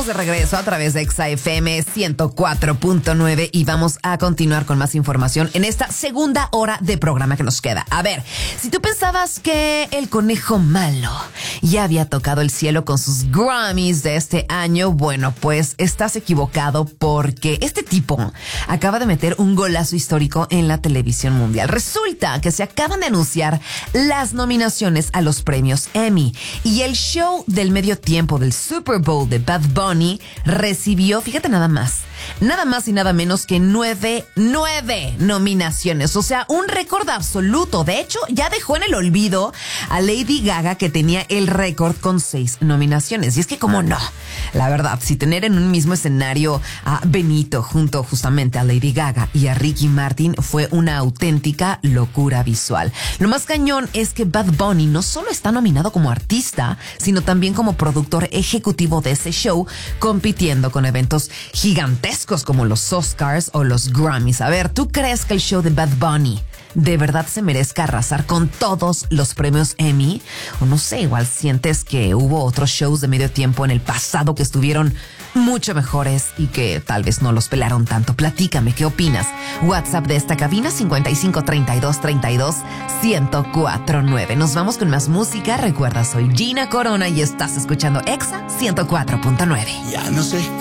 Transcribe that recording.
estamos de regreso a través de Exa FM 104.9 y vamos a continuar con más información en esta segunda hora de programa que nos queda. A ver, si tú pensabas que el conejo malo ya había tocado el cielo con sus Grammys de este año, bueno, pues estás equivocado porque este tipo acaba de meter un golazo histórico en la televisión mundial. Resulta que se acaban de anunciar las nominaciones a los premios Emmy y el show del medio tiempo del Super Bowl de Bad Bunny recibió, fíjate nada más y nada menos que nueve nominaciones, o sea, un récord absoluto. De hecho, ya dejó en el olvido a Lady Gaga, que tenía el récord con 6 nominaciones. Y es que, ¿cómo no? La verdad, si tener en un mismo escenario a Benito junto justamente a Lady Gaga y a Ricky Martin fue una auténtica locura visual. Lo más cañón es que Bad Bunny no solo está nominado como artista, sino también como productor ejecutivo de ese show, compitiendo con eventos gigantescos como los Oscars o los Grammys. A ver, ¿tú crees que el show de Bad Bunny de verdad se merezca arrasar con todos los premios Emmy? O no sé, igual sientes que hubo otros shows de medio tiempo en el pasado que estuvieron mucho mejores y que tal vez no los pelaron tanto. Platícame, ¿qué opinas? WhatsApp de esta cabina 5532321049. Nos vamos con más música. Recuerda, soy Gina Corona y estás escuchando Exa 104.9. Ya no sé